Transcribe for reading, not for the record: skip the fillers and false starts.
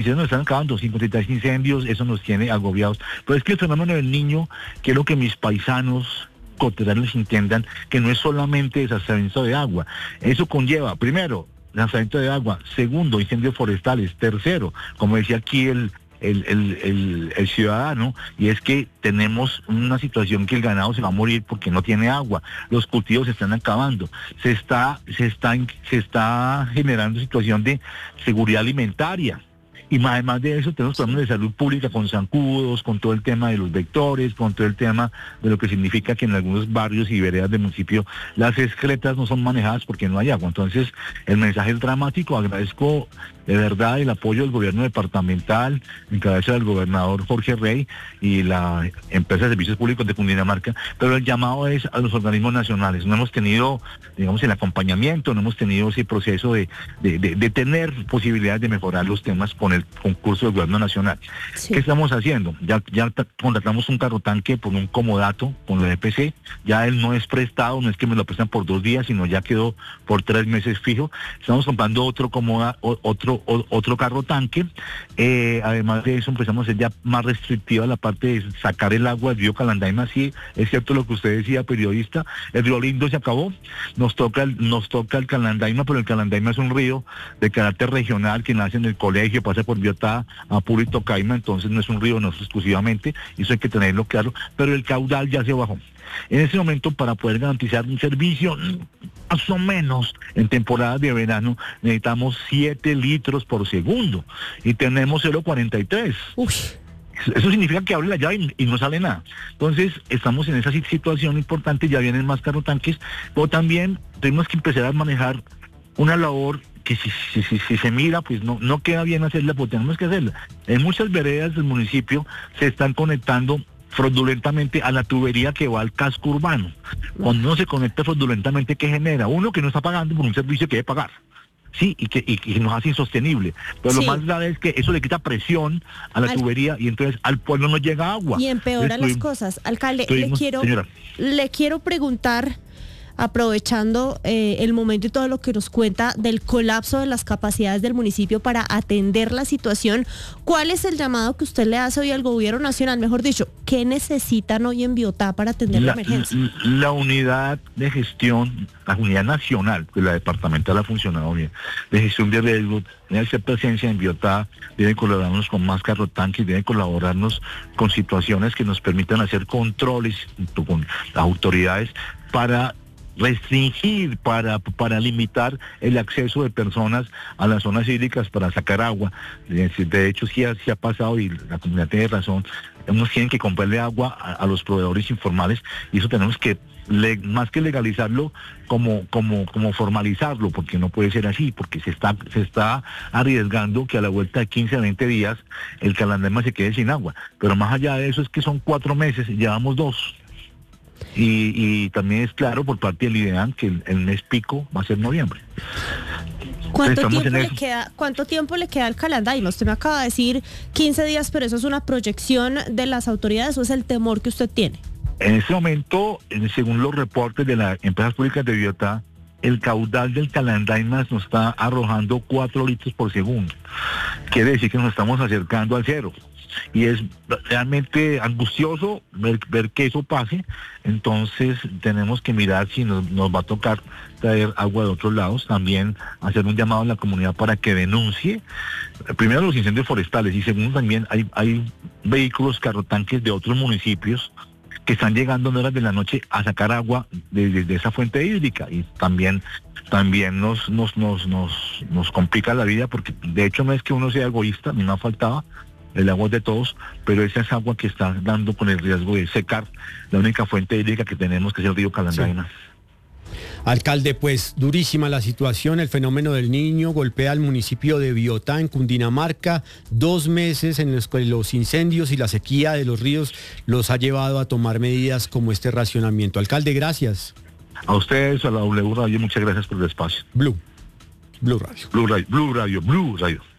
se nos están acabando 53 incendios, eso nos tiene agobiados. Pero es que el fenómeno del Niño, quiero que mis paisanos coterráneos entiendan que no es solamente desastramiento de agua. Eso conlleva, primero, lanzamiento de agua; segundo, incendios forestales; tercero, como decía aquí el ciudadano, y es que tenemos una situación que el ganado se va a morir porque no tiene agua, los cultivos se están acabando, se está generando situación de seguridad alimentaria. Y además de eso tenemos problemas de salud pública con zancudos, con todo el tema de los vectores, con todo el tema de lo que significa que en algunos barrios y veredas del municipio las excretas no son manejadas porque no hay agua. Entonces el mensaje es dramático. Agradezco de verdad el apoyo del gobierno departamental, en cabeza del gobernador Jorge Rey y la empresa de servicios públicos de Cundinamarca, pero el llamado es a los organismos nacionales. No hemos tenido, digamos, el acompañamiento, no hemos tenido ese proceso de tener posibilidades de mejorar los temas con el concurso del gobierno nacional. Sí. ¿Qué estamos haciendo? Ya contratamos un carro tanque por un comodato con la EPC, ya él no es prestado, no es que me lo prestan por 2 días, sino ya quedó por 3 meses fijo. Estamos comprando otro carro tanque. Además de eso empezamos a ser ya más restrictiva la parte de sacar el agua del río Calandaima. Sí, es cierto lo que usted decía, periodista, el río Lindo se acabó, nos toca el Calandaima, pero el Calandaima es un río de carácter regional que nace en el colegio, pasa por Biotá, Apuro y Tocaima, entonces no es un río nuestro exclusivamente, y eso hay que tenerlo claro, pero el caudal ya se bajó. En ese momento, para poder garantizar un servicio más o menos en temporadas de verano, necesitamos 7 litros por segundo y tenemos 0,43. Eso significa que abre la llave y no sale nada. Entonces estamos en esa situación importante, ya vienen más carrotanques, pero también tenemos que empezar a manejar una labor que si se mira, pues no queda bien hacerla, pues tenemos que hacerla. En muchas veredas del municipio se están conectando fraudulentamente a la tubería que va al casco urbano. Cuando uno se conecta fraudulentamente, ¿qué genera? Uno que no está pagando por un servicio que debe pagar. Sí, y que nos hace insostenible. Pero sí, lo más grave es que eso le quita presión a la tubería y entonces al pueblo no llega agua. Y empeora las cosas. Alcalde, le quiero preguntar, aprovechando el momento y todo lo que nos cuenta del colapso de las capacidades del municipio para atender la situación, ¿cuál es el llamado que usted le hace hoy al gobierno nacional? Mejor dicho, ¿qué necesitan hoy en Biotá para atender la emergencia? La unidad de gestión, la unidad nacional, que la departamental ha funcionado bien, de gestión de riesgos, debe hacer presencia en Biotá, debe colaborarnos con más carrotanques, debe colaborarnos con situaciones que nos permitan hacer controles junto con las autoridades para restringir, para limitar el acceso de personas a las zonas hídricas para sacar agua. De hecho, sí ha pasado, y la comunidad tiene razón, unos tienen que comprarle agua a los proveedores informales, y eso tenemos que, más que legalizarlo, como formalizarlo, porque no puede ser así, porque se está arriesgando que a la vuelta de 15 a 20 días el Calandaima se quede sin agua. Pero más allá de eso es que son 4 meses, llevamos 2. Y también es claro por parte del IDEAN que el mes pico va a ser noviembre. ¿Cuánto tiempo le queda al Calandaima? Usted me acaba de decir 15 días, pero eso es una proyección de las autoridades, ¿o es el temor que usted tiene? En este momento, según los reportes de las empresas públicas de Biotá, el caudal del Calandaima nos está arrojando 4 litros por segundo. Quiere decir que nos estamos acercando al cero. Y es realmente angustioso ver que eso pase. Entonces tenemos que mirar si nos va a tocar traer agua de otros lados, también hacer un llamado a la comunidad para que denuncie primero los incendios forestales, y segundo también hay vehículos carrotanques de otros municipios que están llegando en horas de la noche a sacar agua desde esa fuente hídrica, y también nos complica la vida, porque de hecho no es que uno sea egoísta, ni más faltaba. El agua es de todos, pero esa es agua que está dando con el riesgo de secar la única fuente hídrica que tenemos, que es el río Calandaima. Sí. Alcalde, pues durísima la situación, el fenómeno del Niño golpea al municipio de Biotá, en Cundinamarca. 2 meses en los que los incendios y la sequía de los ríos los ha llevado a tomar medidas como este racionamiento. Alcalde, gracias. A ustedes, a la W Radio, muchas gracias por el espacio. Blue Radio. Blue Radio.